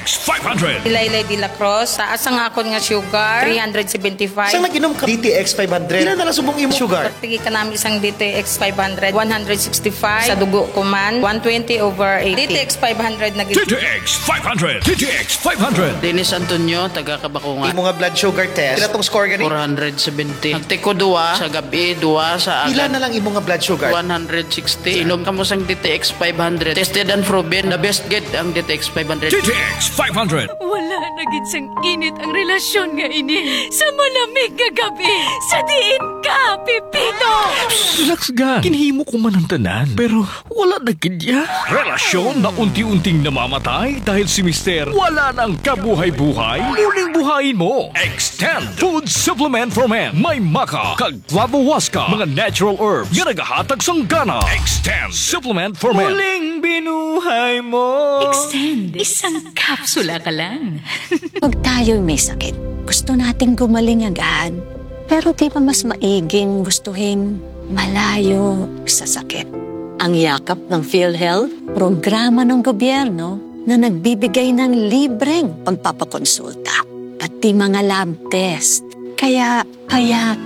DTX 500. Ilaylay de la Cruz. Taas ang akon nga sugar, 375. Isang nag-inom ka DTX 500. Ilan na lang subong imong sugar? Tigi ka namin isang DTX 500, 165. Sa dugo ko man, 120/80. DTX 500 na DTX 500. DTX 500. Dennis Antonio, taga Kabakungan. Imong nga blood sugar test. Pila tong score gani? 470. Nagtiko duwa sa gabi, duwa sa Pila agad. na lang imong nga blood sugar? 160. Inom ka mo sang DTX 500. Tested and proven. The best get ang DTX 500. DTX 500. Wala na gid sang init ang relasyon nga ini. Sa malamig nga gabi, sa diin ka, Pipito! Relax ga. Kinhimo ko man ang tanan. Pero wala na kidya. Relasyon na unti-unting namamatay dahil si Mister wala nang kabuhay-buhay. Muling buhayin mo. Extend Food Supplement for Men. May maka, kag flavowaska, mga natural herbs nga nagahatag sang gana. Extend Supplement for Men. Muling binuhay mo. Extend, isang kapsula ka lang. Pag tayo'y may sakit, gusto nating gumaling agad. Pero di ba mas maiging gustuhin malayo sa sakit? Ang yakap ng PhilHealth, programa ng gobyerno na nagbibigay ng libreng pagpapakonsulta, pati mga lab test. Kaya